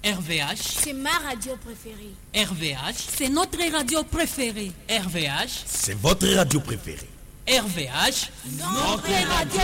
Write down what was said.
RVH, c'est ma radio préférée. RVH, c'est notre radio préférée. RVH, c'est votre radio préférée. RVH, notre radio